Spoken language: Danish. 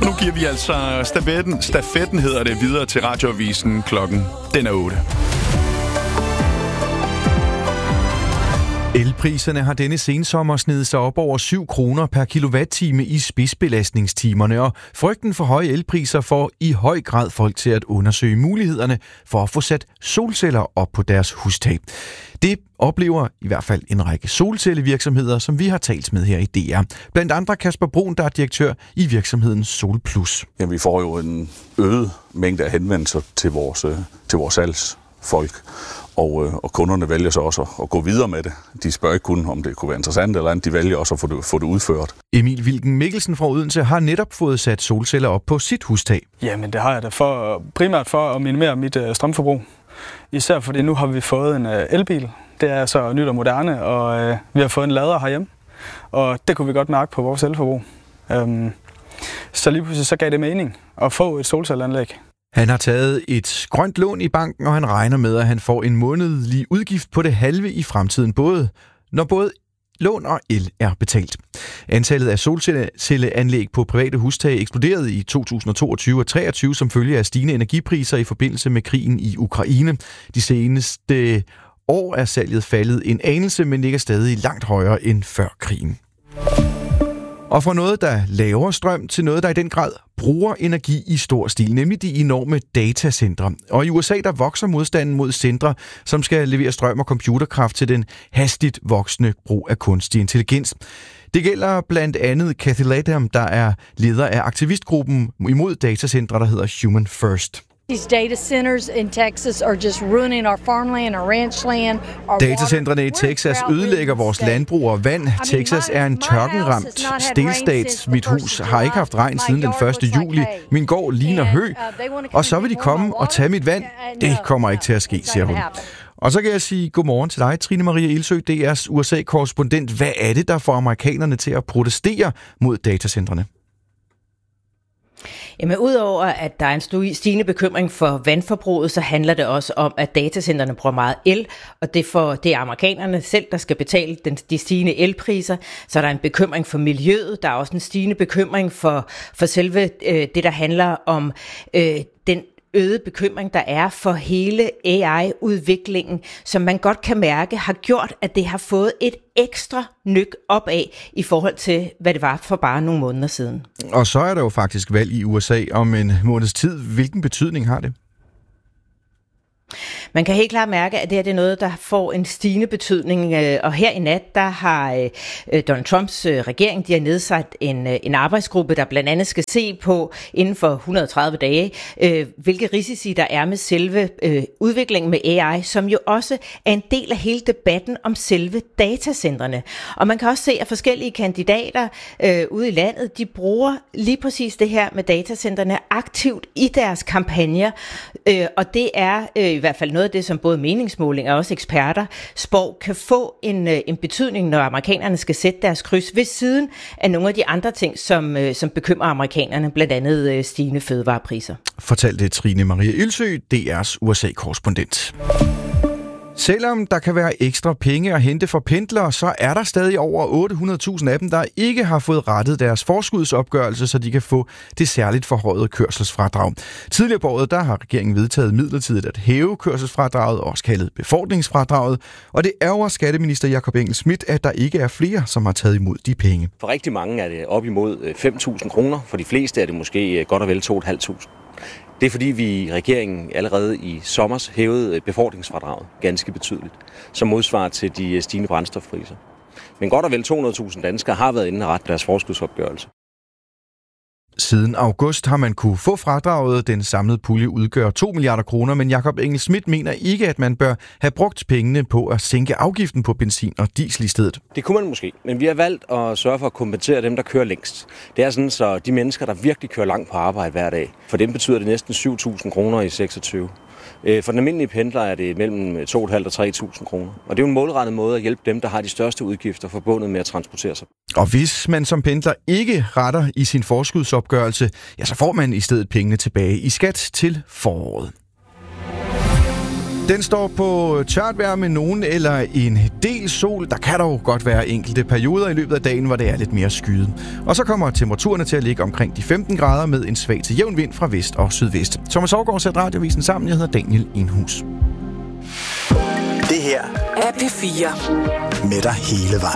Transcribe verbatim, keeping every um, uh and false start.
Nu giver vi altså stafetten, stafetten hedder det, videre til Radioavisen. Klokken den er otte. Elpriserne har denne sensommer snedet sig op over syv kroner per kilowatt-time i spidsbelastningstimerne, og frygten for høje elpriser får i høj grad folk til at undersøge mulighederne for at få sat solceller op på deres hustag. Det oplever i hvert fald en række solcellevirksomheder, som vi har talt med her i D R. Blandt andre Kasper Brun, der er direktør i virksomheden SolPlus. Ja, vi får jo en øget mængde af henvendelser til vores, til vores salgsfolk. Og, øh, og kunderne vælger så også at, at gå videre med det. De spørger ikke kun, om det kunne være interessant eller andet. De vælger også at få det, få det udført. Emil Wilken Mikkelsen fra Odense har netop fået sat solceller op på sit hustag. Jamen det har jeg da for, primært for at minimere mit øh, strømforbrug. Især fordi nu har vi fået en øh, elbil. Det er så nyt og moderne, og øh, vi har fået en lader herhjemme. Og det kunne vi godt mærke på vores elforbrug. Øhm, så lige pludselig så gav det mening at få et solcelleanlæg. Han har taget et grønt lån i banken, og han regner med, at han får en månedlig udgift på det halve i fremtiden, både når både lån og el er betalt. Antallet af solcelleanlæg på private hustage eksploderede i to tusind og toogtyve og treogtyve som følge af stigende energipriser i forbindelse med krigen i Ukraine. De seneste år er salget faldet en anelse, men ligger stadig langt højere end før krigen. Og fra noget, der laver strøm, til noget, der i den grad bruger energi i stor stil, nemlig de enorme datacentre. Og i U S A, der vokser modstanden mod centre, som skal levere strøm og computerkraft til den hastigt voksende brug af kunstig intelligens. Det gælder blandt andet Kathy Latham, der er leder af aktivistgruppen imod datacentre, der hedder Human First. These data centers in Texas are just ruining our farmland, our ranchland, our Datacentrene i Texas ødelægger vores landbrug og vand. Texas er en tørkenramt delstat. Mit hus har ikke haft regn siden den første juli. Min gård ligner hø. Og så vil de komme og tage mit vand. Det kommer ikke til at ske, siger hun. Og så kan jeg sige godmorgen til dig, Trine Marie Ildsø, D R's U S A-korrespondent. Hvad er det, der får amerikanerne til at protestere mod datacentrene? Jamen, udover at der er en stigende bekymring for vandforbruget, så handler det også om, at datacenterne bruger meget el, og det, for, det er amerikanerne selv, der skal betale den, de stigende elpriser. Så er der en bekymring for miljøet, der er også en stigende bekymring for, for selve øh, det, der handler om øh, den øget bekymring, der er for hele A I-udviklingen, som man godt kan mærke har gjort, at det har fået et ekstra nyk opad i forhold til, hvad det var for bare nogle måneder siden. Og så er der jo faktisk valg i U S A om en måneds tid. Hvilken betydning har det? Man kan helt klart mærke, at det her det er noget, der får en stigende betydning, og her i nat, der har Donald Trumps regering, de har nedsat en, en arbejdsgruppe, der blandt andet skal se på inden for et hundrede og tredive dage, hvilke risici der er med selve udviklingen med A I, som jo også er en del af hele debatten om selve datacentrene. Og man kan også se, at forskellige kandidater øh, ude i landet, de bruger lige præcis det her med datacentrene aktivt i deres kampagner, øh, og det er øh, i hvert fald noget af det, som både meningsmålinger og også eksperter spår kan få en, en betydning, når amerikanerne skal sætte deres kryds ved siden af nogle af de andre ting, som, som bekymrer amerikanerne, blandt andet stigende fødevarepriser. Fortalte Trine Marie Ildsø, D R's U S A-korrespondent. Selvom der kan være ekstra penge at hente for pendlere, så er der stadig over otte hundrede tusind af dem, der ikke har fået rettet deres forskudsopgørelse, så de kan få det særligt forhøjede kørselsfradrag. Tidligere på året, der har regeringen vedtaget midlertidigt at hæve kørselsfradraget, også kaldet befordringsfradraget, og det ærger skatteminister Jakob Engel-Schmidt, at der ikke er flere, som har taget imod de penge. For rigtig mange er det op imod fem tusind kroner, for de fleste er det måske godt og vel to tusind fem hundrede. Det er fordi, vi i regeringen allerede i sommers hævede befordringsfradraget ganske betydeligt, som modsvarer til de stigende brændstofpriser. Men godt og vel to hundrede tusind danskere har været inde og rette deres forskudsopgørelse. Siden august har man kunne få fradraget. Den samlede pulje udgør to milliarder kroner, men Jakob Engel-Schmidt mener ikke, at man bør have brugt pengene på at sænke afgiften på benzin og diesel i stedet. Det kunne man måske, men vi har valgt at sørge for at kompensere dem, der kører længst. Det er sådan, så de mennesker, der virkelig kører langt på arbejde hver dag, for dem betyder det næsten syv tusind kroner i seksogtyve. For den almindelige pendler er det mellem to tusind fem hundrede og tre tusind kroner. Og det er jo en målrettet måde at hjælpe dem, der har de største udgifter forbundet med at transportere sig. Og hvis man som pendler ikke retter i sin forskudsopgørelse, ja, så får man i stedet pengene tilbage i skat til foråret. Den står på tørt vejr med nogen eller en del sol. Der kan dog godt være enkelte perioder i løbet af dagen, hvor det er lidt mere skyet. Og så kommer temperaturerne til at ligge omkring de femten grader med en svag til jævn vind fra vest og sydvest. Thomas Aagaard sætter radiovisen sammen. Jeg hedder Daniel Enhus. Det her er P fire med dig hele vejen.